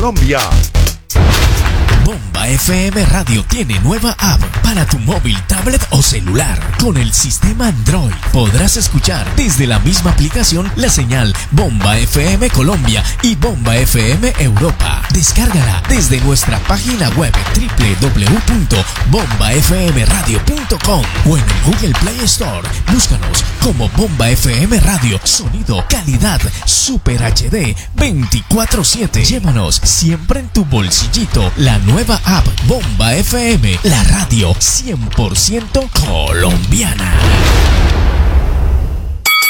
Colombia. Bomba FM Radio tiene nueva app para tu móvil, tablet o celular. Con el sistema Android podrás escuchar desde la misma aplicación la señal Bomba FM Colombia y Bomba FM Europa. Descárgala desde nuestra página web www.bombafmradio.com o en el Google Play Store. Búscanos como Bomba FM Radio. Sonido, calidad, Super HD 24/7. Llévanos siempre en tu bolsillito la nueva app Bomba FM, la radio 100% colombiana.